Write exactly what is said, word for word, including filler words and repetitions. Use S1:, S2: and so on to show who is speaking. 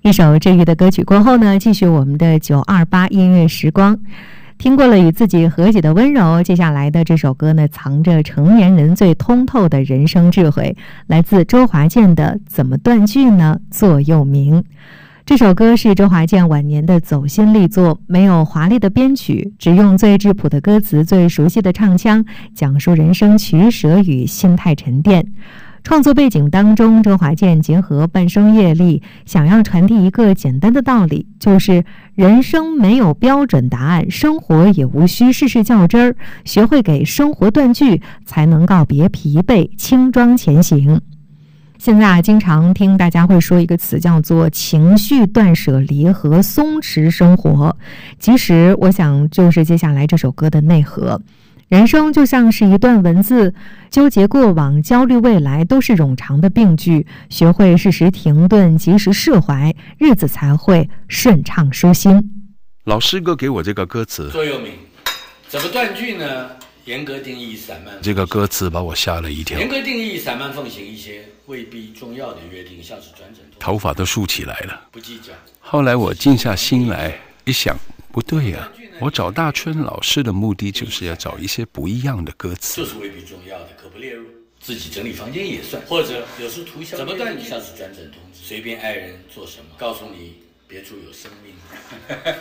S1: 一首治愈的歌曲过后呢，继续我们的九二八音乐时光。听过了与自己和解的温柔，接下来的这首歌呢，藏着成年人最通透的人生智慧，来自周华健的《怎么断句呢？座右铭》。这首歌是周华健晚年的走心力作，没有华丽的编曲，只用最质朴的歌词、最熟悉的唱腔，讲述人生取舍与心态沉淀。创作背景当中，周华健结合半生阅历，想要传递一个简单的道理，就是人生没有标准答案，生活也无需事事较真儿，学会给生活断句，才能告别疲惫，轻装前行。现在啊，经常听大家会说一个词叫做情绪断舍离和松弛生活，其实我想就是接下来这首歌的内核。人生就像是一段文字，纠结过往，焦虑未来，都是冗长的病句。学会适时停顿，及时释怀，日子才会顺畅舒心。
S2: 老师哥给我这个歌词
S3: 座右铭，怎么断句呢？严格定义散漫，
S2: 这个歌词把我吓了一跳。
S3: 严格定义散漫奉行一些未必重要的约定，像是转诊，
S2: 头发都竖起来了。
S3: 不计较。
S2: 后来我静下心来一想，不对呀、啊，我找大春老师的目的就是要找一些不一样的歌词，
S3: 就是未必重要的，可不列入。自己整理房间也算，或者有时涂鸦。怎么断句像是转诊通知，随便爱人做什么，告诉你别处有生命。